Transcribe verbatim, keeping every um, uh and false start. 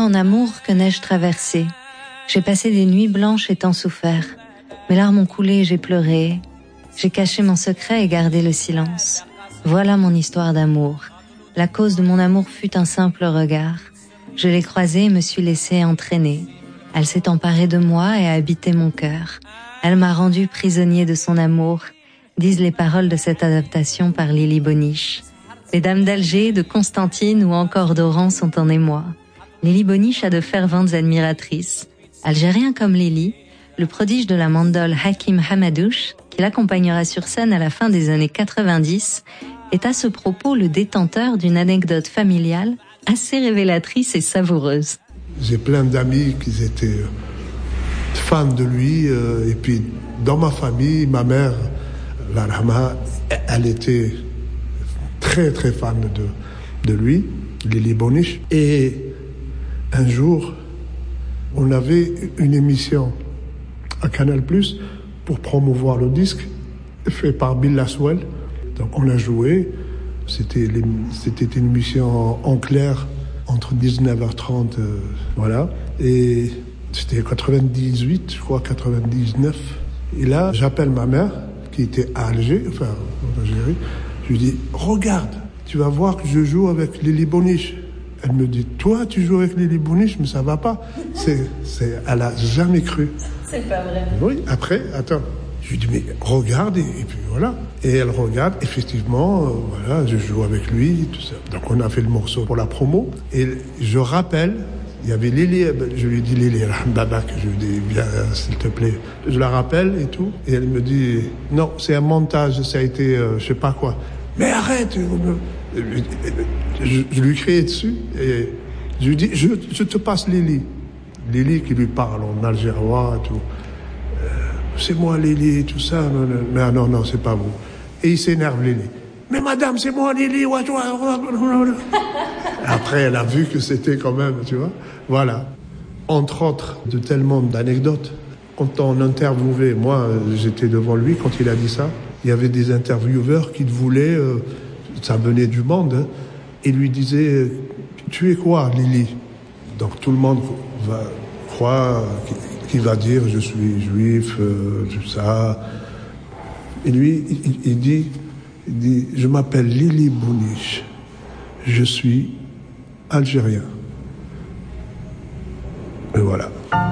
en amour, que n'ai-je traversé. J'ai passé des nuits blanches et tant souffert. Mes larmes ont coulé et j'ai pleuré. J'ai caché mon secret et gardé le silence. Voilà mon histoire d'amour. La cause de mon amour fut un simple regard. Je l'ai croisée et me suis laissé entraîner. Elle s'est emparée de moi et a habité mon cœur. Elle m'a rendu prisonnier de son amour, disent les paroles de cette adaptation par Lily Boniche. Les dames d'Alger, de Constantine ou encore d'Oran sont en émoi. Lily Boniche a de ferventes admiratrices. Algérien comme Lily, le prodige de la mandole Hakim Hamadouche, qui l'accompagnera sur scène à la fin des années quatre-vingt-dix, est à ce propos le détenteur d'une anecdote familiale assez révélatrice et savoureuse. J'ai plein d'amis qui étaient fans de lui, euh, et puis dans ma famille, ma mère, la Rama, elle était très très fan de, de lui, Lily Boniche. Et un jour, on avait une émission à Canal plus, pour promouvoir le disque, fait par Bill Laswell. Donc on a joué, c'était, les, c'était une émission en, en clair, entre dix-neuf heures trente, euh, voilà, et c'était quatre-vingt-dix-huit, je crois, quatre-vingt-dix-neuf. Et là, j'appelle ma mère, qui était à Alger, enfin, en Algérie, je lui dis, regarde, tu vas voir que je joue avec Lily Boniche. Elle me dit, toi, tu joues avec Lily Boniche, mais ça va pas. C'est, c'est, elle a jamais cru. C'est pas vrai. Oui, après, attends. Je lui dis, mais regarde, et, et puis voilà. Et elle regarde, effectivement, euh, voilà, je joue avec lui, tout ça. Donc on a fait le morceau pour la promo. Et je rappelle, il y avait Lily, je lui dis, Lily, Baba, que je lui dis, viens, s'il te plaît. Je la rappelle et tout. Et elle me dit, non, c'est un montage, ça a été, euh, je sais pas quoi. Mais arrête! Je, je lui criais dessus et je lui dis, je, je te passe Lily. Lily qui lui parle en algérois et tout. Euh, c'est moi Lily, tout ça. Non, non, mais non, non, c'est pas vous. Et il s'énerve Lily. Mais madame, c'est moi Lily. Après, elle a vu que c'était quand même, tu vois. Voilà. Entre autres, de tellement d'anecdotes. Quand on interviewait, moi, j'étais devant lui quand il a dit ça. Il y avait des intervieweurs qui voulaient, euh, ça venait du monde, hein, et lui disaient, tu es quoi, Lily? Donc tout le monde va croire qu'il va dire, je suis juif, euh, tout ça. Et lui, il, il, dit, il dit, je m'appelle Lily Boniche, je suis algérien. Et voilà.